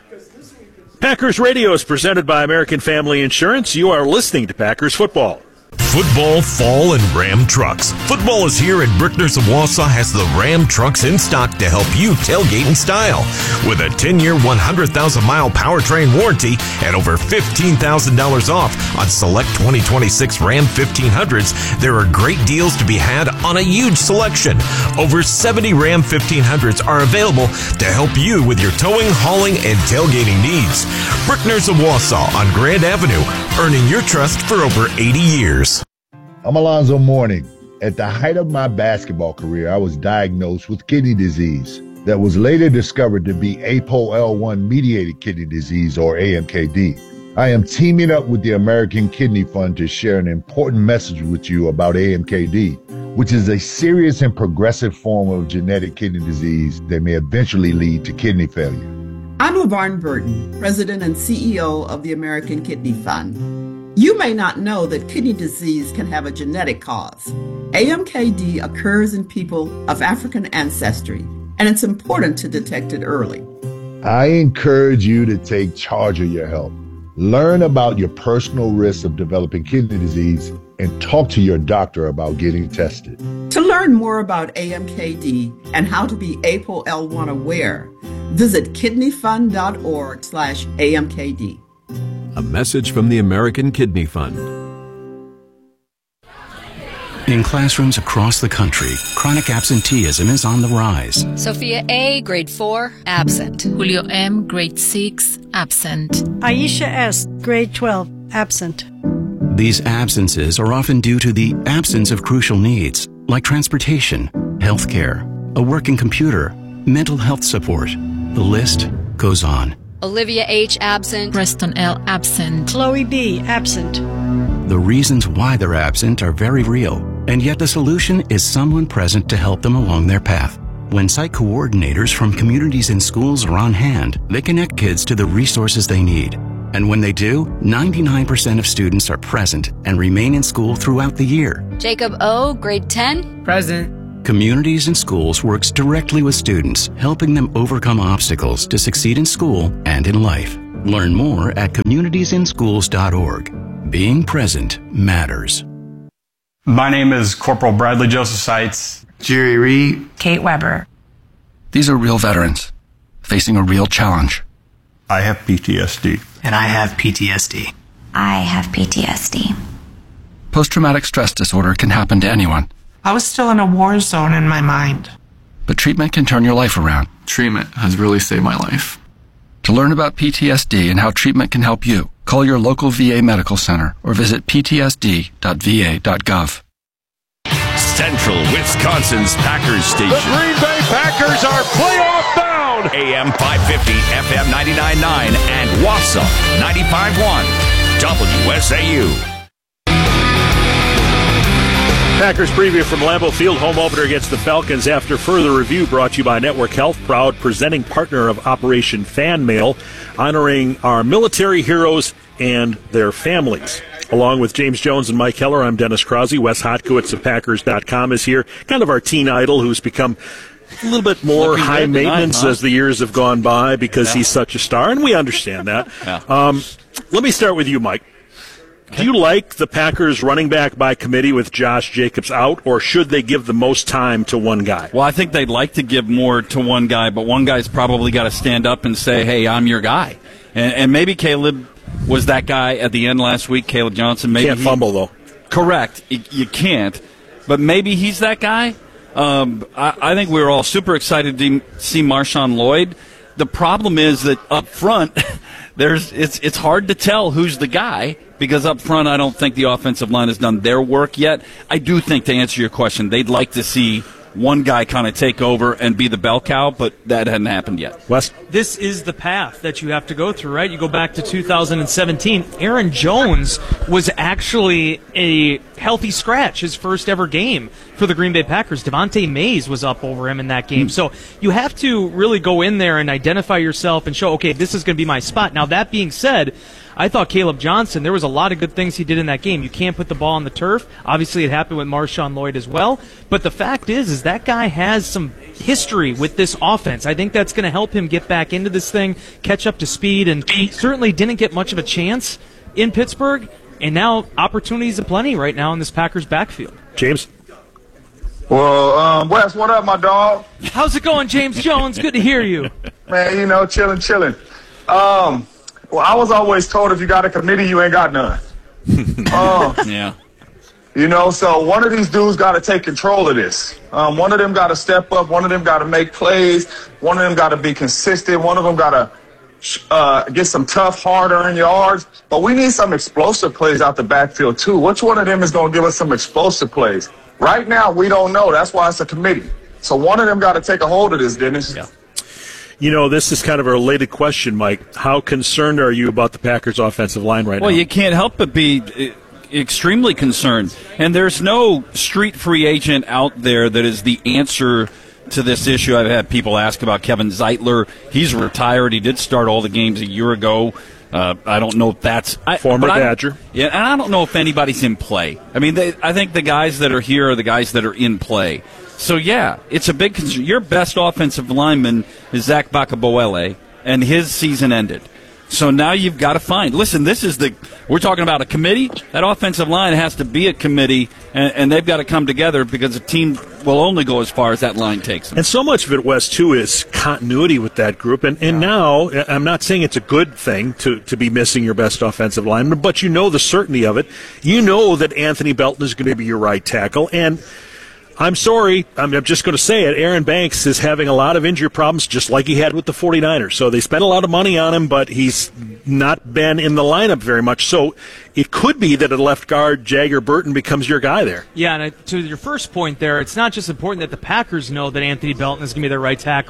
Packers Radio is presented by American Family Insurance. You are listening to Packers Football. Football, fall, and Ram trucks. Football is here, and Brickner's of Wausau has the Ram trucks in stock to help you tailgate in style. With a ten-year, one hundred thousand mile powertrain warranty and over fifteen thousand dollars off on select twenty twenty-six Ram fifteen hundreds, there are great deals to be had on a huge selection. Over seventy Ram fifteen hundreds are available to help you with your towing, hauling, and tailgating needs. Brickner's of Wausau on Grand Avenue, earning your trust for over eighty years. I'm Alonzo Mourning. At the height of my basketball career, I was diagnosed with kidney disease that was later discovered to be A P O L one mediated kidney disease, or A M K D. I am teaming up with the American Kidney Fund to share an important message with you about A M K D, which is a serious and progressive form of genetic kidney disease that may eventually lead to kidney failure. I'm LaVarn Burton, President and C E O of the American Kidney Fund. You may not know that kidney disease can have a genetic cause. A M K D occurs in people of African ancestry, and it's important to detect it early. I encourage you to take charge of your health. Learn about your personal risks of developing kidney disease and talk to your doctor about getting tested. To learn more about A M K D and how to be A P O L one aware, visit kidneyfund.org slash AMKD. A message from the American Kidney Fund. In classrooms across the country, chronic absenteeism is on the rise. Sophia A., grade four, absent. Julio M., grade six, absent. Aisha S., grade twelve, absent. These absences are often due to the absence of crucial needs, like transportation, health care, a working computer, mental health support. The list goes on. Olivia H., absent. Preston L., absent. Chloe B., absent. The reasons why they're absent are very real, and yet the solution is someone present to help them along their path. When site coordinators from communities and schools are on hand, they connect kids to the resources they need. And when they do, ninety-nine percent of students are present and remain in school throughout the year. Jacob O., grade ten. Present. Communities in Schools works directly with students, helping them overcome obstacles to succeed in school and in life. Learn more at communities in schools dot org. Being present matters. My name is Corporal Bradley Joseph Seitz. Jerry Reed. Kate Weber. These are real veterans facing a real challenge. I have P T S D. And I have P T S D. I have P T S D. Post-traumatic stress disorder can happen to anyone. I was still in a war zone in my mind. But treatment can turn your life around. Treatment has really saved my life. To learn about P T S D and how treatment can help you, call your local V A medical center or visit p t s d dot v a dot gov. Central Wisconsin's Packers station. The Green Bay Packers are playoff bound. A M five fifty, F M ninety-nine point nine, and Wausau ninety-five point one. W S A U. Packers preview from Lambeau Field, home opener against the Falcons. After further review, brought to you by Network Health, proud presenting partner of Operation Fan Mail, honoring our military heroes and their families. Along with James Jones and Mike Heller, I'm Dennis Crosby. Wes Hotkowitz of Packers dot com is here, kind of our teen idol who's become a little bit more Looking high maintenance tonight, huh? as the years have gone by because Yeah. he's such a star, and we understand that. Yeah. Um, let me start with you, Mike. Do you like the Packers running back by committee with Josh Jacobs out, or should they give the most time to one guy? Well, I think they'd like to give more to one guy, but one guy's probably got to stand up and say, hey, I'm your guy. And, and maybe Caleb was that guy at the end last week, Caleb Johnson. Maybe Can't he, fumble, though. Correct. You, you can't. But maybe he's that guy. Um, I, I think we were all super excited to see Marshawn Lloyd. The problem is that up front, there's it's it's hard to tell who's the guy because up front I don't think the offensive line has done their work yet. I do think, to answer your question, they'd like to see one guy kind of take over and be the bell cow, but that hadn't happened yet. Wes? This is the path that you have to go through, right? You go back to two thousand seventeen. Aaron Jones was actually a healthy scratch, his first ever game for the Green Bay Packers. Devontae Mays was up over him in that game. So you have to really go in there and identify yourself and show, okay, this is going to be my spot. Now, that being said, I thought Caleb Johnson, there was a lot of good things he did in that game. You can't put the ball on the turf. Obviously, it happened with Marshawn Lloyd as well. But the fact is, is that guy has some history with this offense. I think that's going to help him get back into this thing, catch up to speed, and he certainly didn't get much of a chance in Pittsburgh. And now opportunities aplenty right now in this Packers backfield. James? Well, um, Wes, what up, my dog? How's it going, James Jones? Good to hear you. Man, you know, chilling, chilling. Um, well, I was always told if you got a committee, you ain't got none. um, yeah. You know, so one of these dudes got to take control of this. Um, one of them got to step up. One of them got to make plays. One of them got to be consistent. One of them got to uh, get some tough, hard-earned yards. But we need some explosive plays out the backfield, too. Which one of them is going to give us some explosive plays? Right now, we don't know. That's why it's a committee. So one of them got to take a hold of this, Dennis. Yeah. You know, this is kind of a related question, Mike. How concerned are you about the Packers' offensive line right well, now? Well, you can't help but be extremely concerned. And there's no street free agent out there that is the answer to this issue. I've had people ask about Kevin Zeitler. He's retired. He did start all the games a year ago. Uh, I don't know if that's I, former I, Badger. Yeah, and I don't know if anybody's in play. I mean, they, I think the guys that are here are the guys that are in play. So yeah, it's a big concern. Your best offensive lineman is Zach Bakaboele, and his season ended. So now you've got to find. Listen, this is the we're talking about a committee. That offensive line has to be a committee, and, and they've got to come together because a team will only go as far as that line takes them. And so much of it, Wes, too, is continuity with that group. And and now, I'm not saying it's a good thing to, to be missing your best offensive lineman, but you know the certainty of it. You know that Anthony Belton is going to be your right tackle, and I'm sorry, I'm just going to say it, Aaron Banks is having a lot of injury problems just like he had with the 49ers. So they spent a lot of money on him, but he's not been in the lineup very much. So it could be that at left guard, Jagger Burton becomes your guy there. Yeah, and to your first point there, it's not just important that the Packers know that Anthony Belton is going to be their right tackle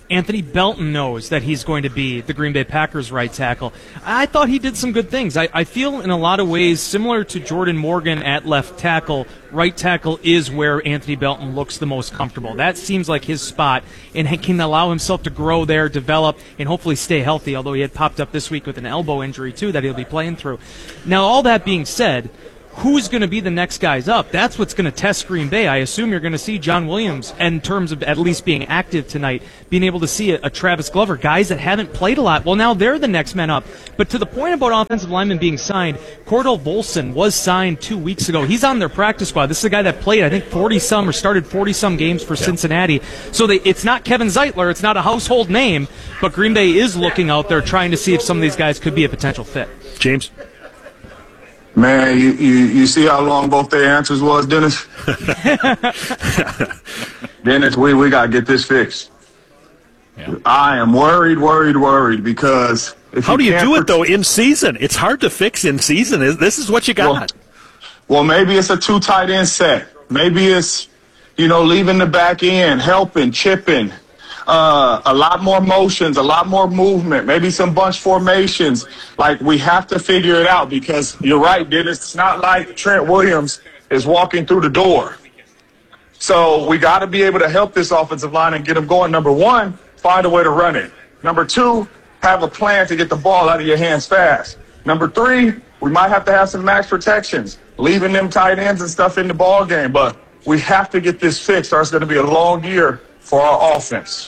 Anthony Belton knows that he's going to be the Green Bay Packers right tackle. I thought he did some good things. I, I feel in a lot of ways similar to Jordan Morgan at left tackle, right tackle is where Anthony Belton looks the most comfortable. That seems like his spot, and he can allow himself to grow there, develop, and hopefully stay healthy, although he had popped up this week with an elbow injury too that he'll be playing through. Now, all that being said, who's going to be the next guys up? That's what's going to test Green Bay. I assume you're going to see John Williams, in terms of at least being active tonight, being able to see a, a Travis Glover, guys that haven't played a lot. Well, now they're the next men up. But to the point about offensive linemen being signed, Cordell Volson was signed two weeks ago. He's on their practice squad. This is a guy that played, I think, forty-some or started forty-some games for yeah. Cincinnati. So they, it's not Kevin Zeitler. It's not a household name, but Green Bay is looking out there trying to see if some of these guys could be a potential fit. James? Man, you, you, you see how long both their answers was, Dennis? Dennis, we, we got to get this fixed. Yeah. I am worried, worried, worried because if How you do you can't do it, pro- though, in season? It's hard to fix in season. This is what you got. Well, well, maybe it's a two tight end set. Maybe it's, you know, leaving the back end, helping, chipping. Uh, a lot more motions, a lot more movement, maybe some bunch formations. Like, we have to figure it out because you're right, Dennis. It's not like Trent Williams is walking through the door. So we got to be able to help this offensive line and get them going. Number one, find a way to run it. Number two, have a plan to get the ball out of your hands fast. Number three, we might have to have some max protections, leaving them tight ends and stuff in the ball game. But we have to get this fixed or it's going to be a long year for our offense.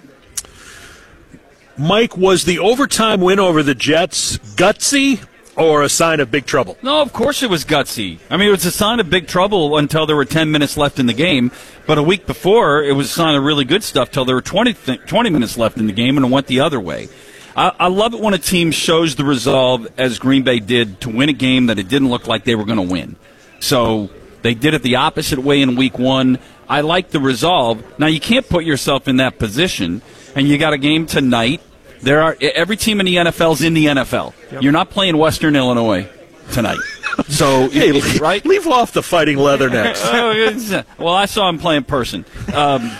Mike, was the overtime win over the Jets gutsy or a sign of big trouble? No, of course it was gutsy. I mean, it was a sign of big trouble until there were ten minutes left in the game. But a week before, it was a sign of really good stuff till there were twenty, twenty minutes left in the game, and it went the other way. I, I love it when a team shows the resolve, as Green Bay did, to win a game that it didn't look like they were going to win. So they did it the opposite way in week one. I like the resolve. Now, you can't put yourself in that position, and you got a game tonight. There are every team in the N F L is in the N F L. Yep. You're not playing Western Illinois tonight. So, hey, right? Leave off the fighting leathernecks. Well, I saw him play in person. Um,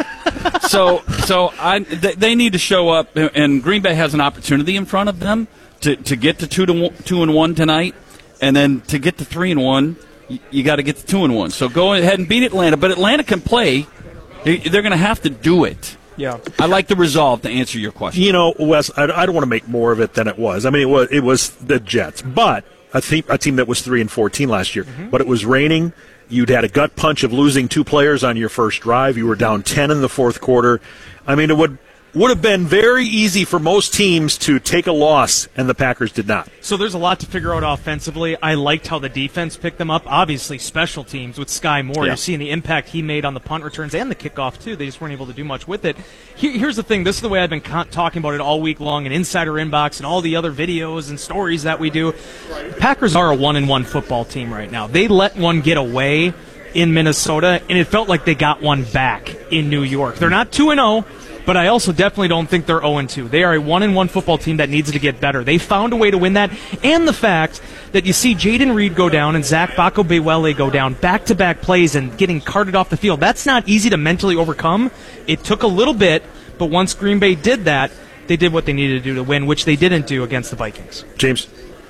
so, so I, they need to show up, and Green Bay has an opportunity in front of them to, to get to two to one, two and one tonight, and then to get to three and one, you, you got to get to two and one. So go ahead and beat Atlanta. But Atlanta can play. They're going to have to do it. Yeah, I like the resolve to answer your question. You know, Wes, I, I don't want to make more of it than it was. I mean, it was it was the Jets, but a team a team that was three and fourteen last year. Mm-hmm. But it was raining. You'd had a gut punch of losing two players on your first drive. You were down ten in the fourth quarter. I mean, it would would have been very easy for most teams to take a loss, and the Packers did not. So there's a lot to figure out offensively. I liked how the defense picked them up. Obviously, special teams with Sky Moore. Yeah. You're seeing the impact he made on the punt returns and the kickoff, too. They just weren't able to do much with it. Here, here's the thing. This is the way I've been con- talking about it all week long in Insider Inbox and all the other videos and stories that we do. Packers are a one-and-one football team right now. They let one get away in Minnesota, and it felt like they got one back in New York. They're not two and oh. But I also definitely don't think they're oh and two. They are a one and one football team that needs to get better. They found a way to win that. And the fact that you see Jaden Reed go down and Zach Bako-Bewele go down back-to-back plays and getting carted off the field, that's not easy to mentally overcome. It took a little bit, but once Green Bay did that, they did what they needed to do to win, which they didn't do against the Vikings. James?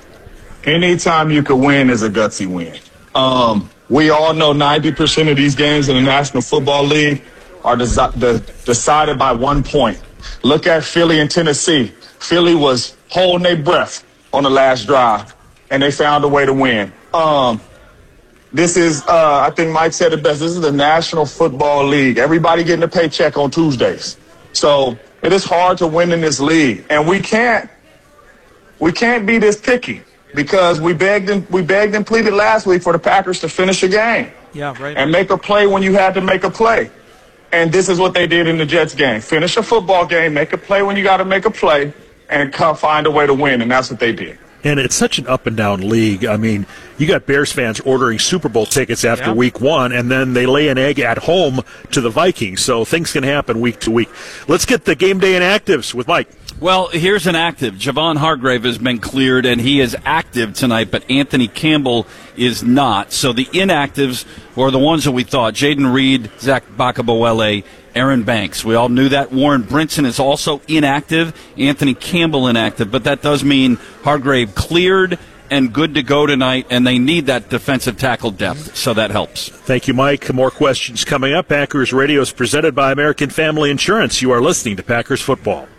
Anytime you could win is a gutsy win. Um, we all know ninety percent of these games in the National Football League are desi- de- decided by one point. Look at Philly and Tennessee. Philly was holding their breath on the last drive, and they found a way to win. Um, this is, uh, I think Mike said it best, this is the National Football League. Everybody getting a paycheck on Tuesdays. So it is hard to win in this league, and we can't, we can't be this picky because we begged and, we begged and pleaded last week for the Packers to finish a game. Yeah, right. And make a play when you had to make a play. And this is what they did in the Jets game. Finish a football game, make a play when you got to make a play, and come find a way to win, and that's what they did. And it's such an up-and-down league. I mean, you got Bears fans ordering Super Bowl tickets after yeah. week one, and then they lay an egg at home to the Vikings. So things can happen week to week. Let's get the game day inactives with Mike. Well, here's an active. Javon Hargrave has been cleared, and he is active tonight, but Anthony Campbell is not. So the inactives were the ones that we thought. Jaden Reed, Zach Bakabawele, Aaron Banks. We all knew that. Warren Brinson is also inactive. Anthony Campbell inactive, but that does mean Hargrave cleared and good to go tonight, and they need that defensive tackle depth, so that helps. Thank you, Mike. More questions coming up. Packers Radio is presented by American Family Insurance. You are listening to Packers Football.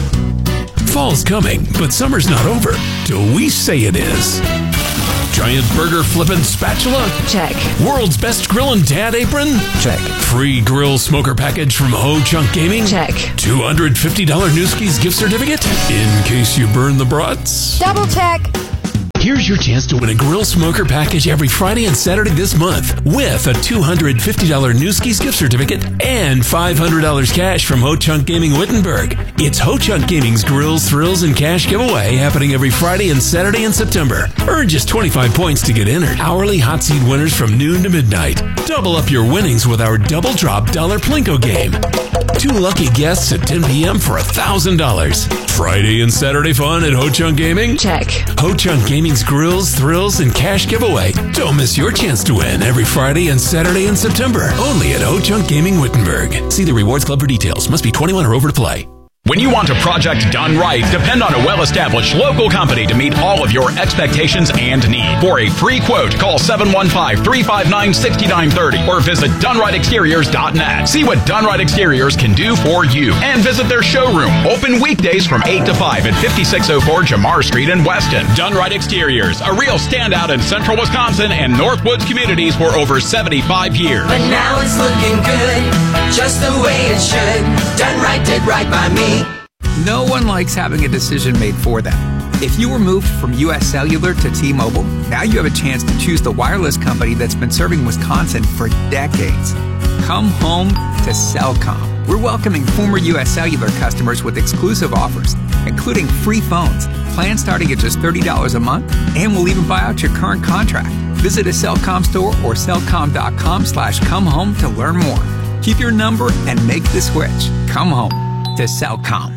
Fall's coming, but summer's not over till we say it is. Giant burger flippin' spatula? Check. World's best grillin' dad apron? Check. Free grill smoker package from Ho Chunk Gaming? Check. two hundred fifty dollars Newski's gift certificate? In case you burn the brats? Double check. Here's your chance to win a grill smoker package every Friday and Saturday this month with a two hundred fifty dollars Newski's gift certificate and five hundred dollars cash from Ho Chunk Gaming Wittenberg. It's Ho Chunk Gaming's Grills, Thrills, and Cash giveaway happening every Friday and Saturday in September. Earn just twenty-five points to get entered. Hourly hot seat winners from noon to midnight. Double up your winnings with our Double Drop Dollar Plinko game. Two lucky guests at ten p.m. for one thousand dollars. Friday and Saturday fun at Ho Chunk Gaming? Check. Ho Chunk Gaming's Grills, Thrills, and Cash giveaway. Don't miss your chance to win every Friday and Saturday in September. Only at Ho Chunk Gaming Wittenberg. See the Rewards Club for details. Must be twenty-one or over to play. When you want a project done right, depend on a well-established local company to meet all of your expectations and needs. For a free quote, call seven one five, three five nine, six nine three zero or visit done right exteriors dot net. See what Done Right Exteriors can do for you. And visit their showroom, open weekdays from eight to five at fifty-six oh four Jamar Street in Weston. Done Right Exteriors, a real standout in central Wisconsin and Northwoods communities for over seventy-five years. But now it's looking good, just the way it should. Done Right did right by me. No one likes having a decision made for them. If you were moved from U S Cellular to T-Mobile, now you have a chance to choose the wireless company that's been serving Wisconsin for decades. Come home to Cellcom. We're welcoming former U S Cellular customers with exclusive offers, including free phones, plans starting at just thirty dollars a month, and we'll even buy out your current contract. Visit a Cellcom store or cellcom.com slash come home to learn more. Keep your number and make the switch. Come home to Cellcom.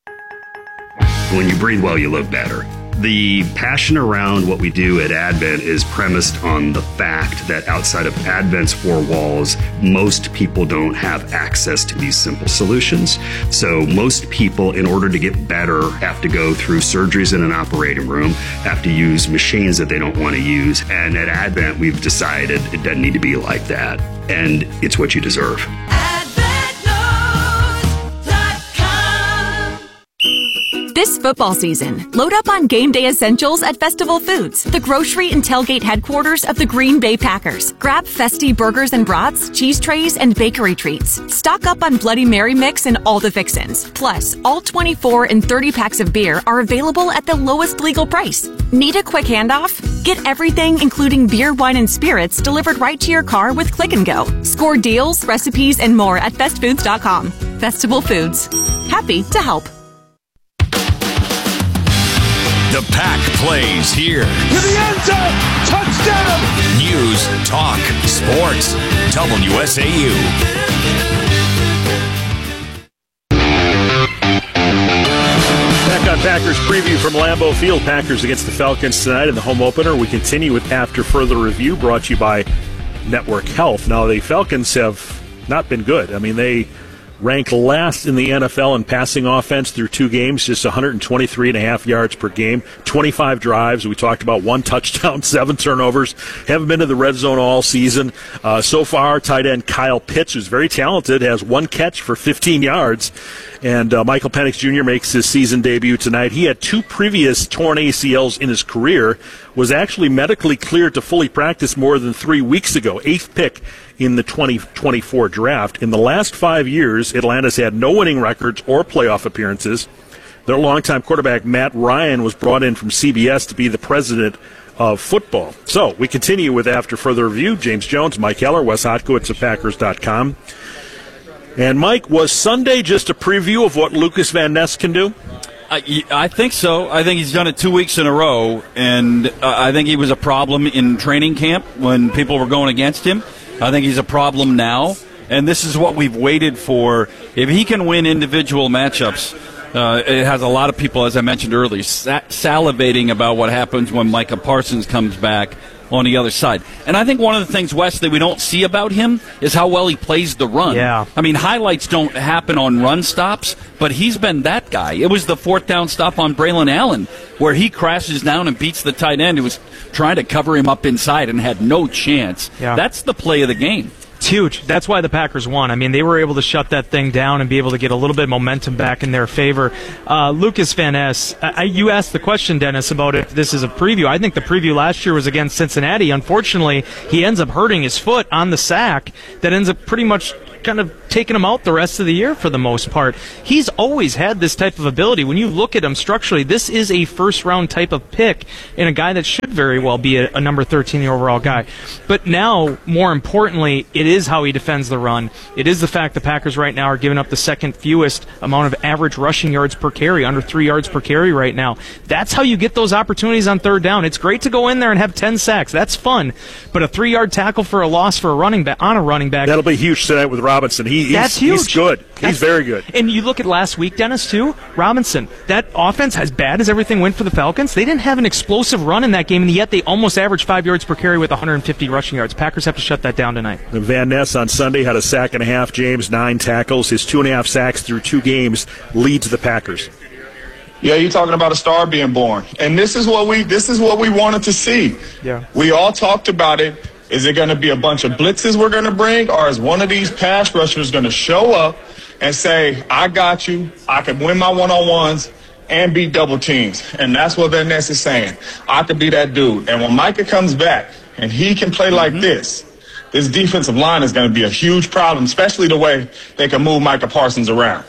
When you breathe well, you look better. The passion around what we do at Advent is premised on the fact that outside of Advent's four walls, most people don't have access to these simple solutions. So most people, in order to get better, have to go through surgeries in an operating room, have to use machines that they don't want to use. And at Advent, we've decided it doesn't need to be like that. And it's what you deserve. This football season, load up on game day essentials at Festival Foods, the grocery and tailgate headquarters of the Green Bay Packers. Grab festy burgers and brats, cheese trays, and bakery treats. Stock up on Bloody Mary mix and all the fixins. Plus, all twenty-four and thirty packs of beer are available at the lowest legal price. Need a quick handoff? Get everything, including beer, wine, and spirits, delivered right to your car with Click and Go. Score deals, recipes, and more at fest foods dot com. Festival Foods. Happy to help. The Pack plays here. To the end zone! Touchdown! News, talk, sports. W S A U. Back on Packers preview from Lambeau Field. Packers against the Falcons tonight in the home opener. We continue with After Further Review, brought to you by Network Health. Now, the Falcons have not been good. I mean, they rank last in the N F L in passing offense through two games, just one hundred twenty-three and a half yards per game, twenty-five drives. We talked about one touchdown, seven turnovers. Haven't been to the red zone all season. Uh, so far, tight end Kyle Pitts, who's very talented, has one catch for fifteen yards. And uh, Michael Penix Junior makes his season debut tonight. He had two previous torn A C Ls in his career, was actually medically cleared to fully practice more than three weeks ago, eighth pick in the twenty twenty-four draft. In the last five years, Atlanta's had no winning records or playoff appearances. Their longtime quarterback, Matt Ryan, was brought in from C B S to be the president of football. So we continue with After Further Review. James Jones, Mike Heller, Wes Hotkowitz of Packers dot com. And, Mike, was Sunday just a preview of what Lucas Van Ness can do? I, I think so. I think he's done it two weeks in a row, and uh, I think he was a problem in training camp when people were going against him. I think he's a problem now, and this is what we've waited for. If he can win individual matchups Uh, it has a lot of people, as I mentioned earlier, sa- salivating about what happens when Micah Parsons comes back on the other side. And I think one of the things, Wes, that we don't see about him is how well he plays the run. Yeah. I mean, highlights don't happen on run stops, but he's been that guy. It was the fourth down stop on Braylon Allen where he crashes down and beats the tight end who was trying to cover him up inside and had no chance. Yeah. That's the play of the game. It's huge. That's why the Packers won. I mean, they were able to shut that thing down and be able to get a little bit of momentum back in their favor. Uh, Lucas Van Ness, I, you asked the question, Dennis, about if this is a preview. I think the preview last year was against Cincinnati. Unfortunately, he ends up hurting his foot on the sack that ends up pretty much kind of taking him out the rest of the year for the most part. He's always had this type of ability. When you look at him structurally, this is a first-round type of pick and a guy that should very well be a, a number thirteen overall guy. But now, more importantly, it is how he defends the run. It is the fact the Packers right now are giving up the second fewest amount of average rushing yards per carry, under three yards per carry right now. That's how you get those opportunities on third down. It's great to go in there and have ten sacks. That's fun. But a three-yard tackle for a loss for a running back on a running back. That'll be huge tonight with Robinson. He, he's, That's huge. He's good. He's That's, very good. And you look at last week, Dennis, too. Robinson, that offense, as bad as everything went for the Falcons, they didn't have an explosive run in that game, and yet they almost averaged five yards per carry with one hundred fifty rushing yards. Packers have to shut that down tonight. Van Ness on Sunday had a sack and a half. James, nine tackles. His two and a half sacks through two games leads the Packers. Yeah, you're talking about a star being born. And this is what we this is what we wanted to see. Yeah. We all talked about it. Is it going to be a bunch of blitzes we're going to bring, or is one of these pass rushers going to show up and say, I got you, I can win my one-on-ones and beat double teams? And that's what Van Ness is saying. I could be that dude. And when Micah comes back and he can play like mm-hmm. this, this defensive line is going to be a huge problem, especially the way they can move Micah Parsons around.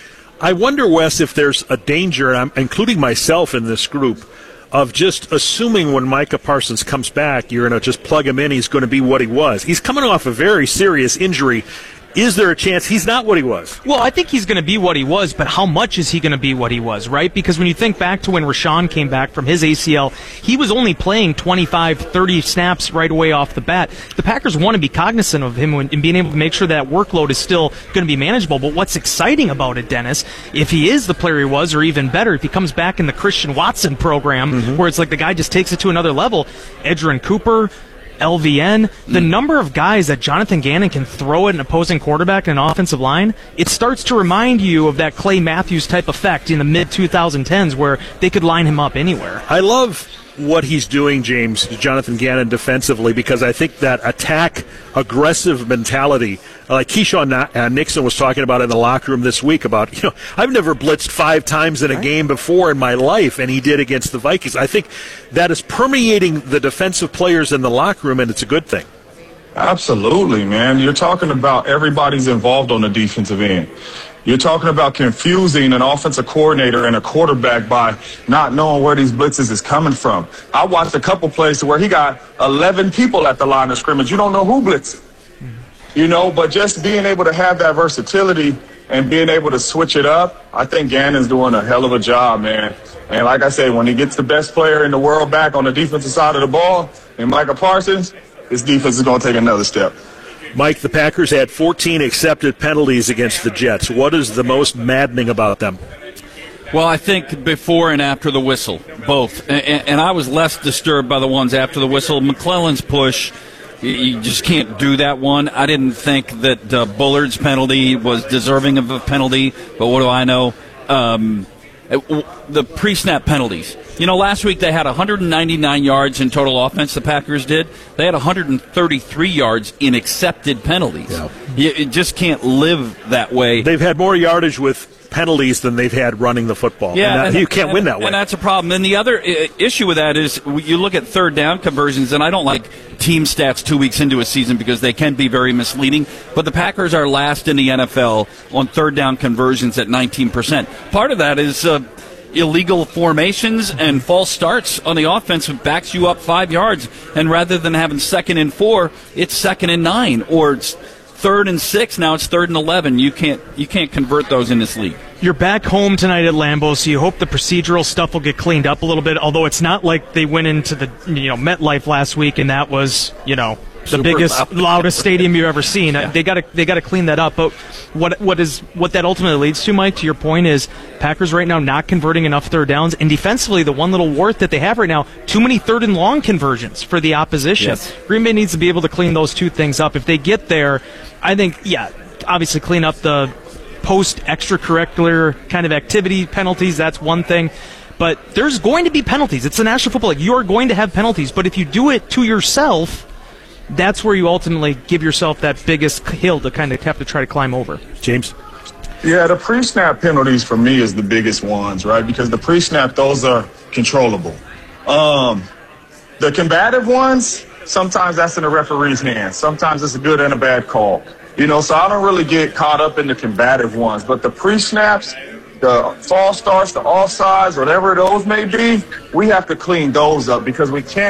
I wonder, Wes, if there's a danger, and I'm including myself in this group, of just assuming when Micah Parsons comes back, you're going to just plug him in, he's going to be what he was. He's coming off a very serious injury. Is there a chance he's not what he was? Well, I think he's going to be what he was, but how much is he going to be what he was, right? Because when you think back to when Rashawn came back from his A C L, he was only playing twenty-five, thirty snaps right away off the bat. The Packers want to be cognizant of him and being able to make sure that workload is still going to be manageable. But what's exciting about it, Dennis, if he is the player he was, or even better, if he comes back in the Christian Watson program, mm-hmm. where it's like the guy just takes it to another level, Edgerrin Cooper, L V N, the mm. number of guys that Jonathan Gannon can throw at an opposing quarterback in an offensive line, it starts to remind you of that Clay Matthews type effect in the mid twenty tens where they could line him up anywhere. I love what he's doing, James, Jonathan Gannon, defensively, because I think that attack, aggressive mentality, like Keyshawn Nixon was talking about in the locker room this week about, you know, I've never blitzed five times in a game before in my life, and he did against the Vikings. I think that is permeating the defensive players in the locker room, and it's a good thing. Absolutely, man. You're talking about everybody's involved on the defensive end. You're talking about confusing an offensive coordinator and a quarterback by not knowing where these blitzes is coming from. I watched a couple plays where he got eleven people at the line of scrimmage. You don't know who blitzing. You know, but just being able to have that versatility and being able to switch it up, I think Gannon's doing a hell of a job, man. And like I said, when he gets the best player in the world back on the defensive side of the ball, and Micah Parsons, his defense is going to take another step. Mike, the Packers had fourteen accepted penalties against the Jets. What is the most maddening about them? Well, I think before and after the whistle, both. And, and I was less disturbed by the ones after the whistle. McClellan's push, you just can't do that one. I didn't think that uh, Bullard's penalty was deserving of a penalty, but what do I know? Um, the pre-snap penalties. You know, last week they had one hundred ninety-nine yards in total offense, the Packers did. They had one hundred thirty-three yards in accepted penalties. Yeah. You, you just can't live that way. They've had more yardage with penalties than they've had running the football. Yeah, and that, and, you can't and, win that way. And that's a problem. And the other uh, issue with that is you look at third down conversions, and I don't like team stats two weeks into a season because they can be very misleading, but the Packers are last in the N F L on third down conversions at nineteen percent. Part of that is uh, illegal formations and false starts on the offense backs you up five yards, and rather than having second and four, it's second and nine, or it's third and six, now it's third and eleven. You can't you can't convert those in this league. You're back home tonight at Lambeau, so you hope the procedural stuff will get cleaned up a little bit, although it's not like they went into the, you know, MetLife last week and that was, you know, the biggest, loud. loudest stadium you've ever seen. Yeah. They got to they got to clean that up. But what what is what that ultimately leads to, Mike, to your point, is Packers right now not converting enough third downs, and defensively, the one little wart that they have right now, too many third and long conversions for the opposition. Yes. Green Bay needs to be able to clean those two things up. If they get there, I think, yeah, obviously clean up the post extracurricular kind of activity penalties. That's one thing. But there's going to be penalties. It's the National Football League. You are going to have penalties. But if you do it to yourself, that's where you ultimately give yourself that biggest hill to kind of have to try to climb over. James? Yeah, the pre-snap penalties for me is the biggest ones, right? Because the pre-snap, those are controllable. Um, the combative ones, sometimes that's in the referee's hands. Sometimes it's a good and a bad call. You know, so I don't really get caught up in the combative ones. But the pre-snaps, the false starts, the offsides, whatever those may be, we have to clean those up because we can't